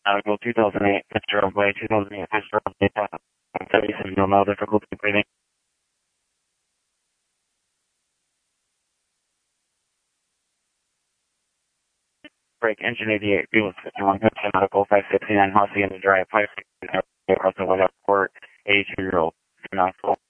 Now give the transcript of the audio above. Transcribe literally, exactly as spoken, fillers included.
Nautical two thousand eight, Fitzgerald Way, two thousand eight, Fitzgerald Way, seventy-seven, no mild difficulty breathing. Break, engine eighty-eight, fuel fifty-one, Hudson Nautical five sixty-nine, Hossy in the drive, five sixty-nine, across the White House Court, eighty-two-year-old, Nautical.